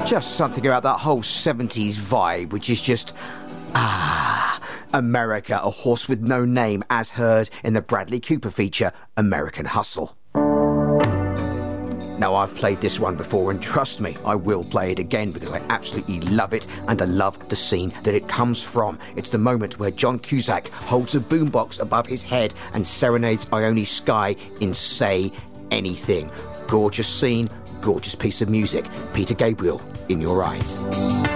Just something about that whole 70s vibe, which is just, America, a horse with no name, as heard in the Bradley Cooper feature, American Hustle. Now, I've played this one before, and trust me, I will play it again because I absolutely love it, and I love the scene that it comes from. It's the moment where John Cusack holds a boombox above his head and serenades Ione Skye in Say Anything. Gorgeous scene, gorgeous piece of music. Peter Gabriel, In Your Eyes.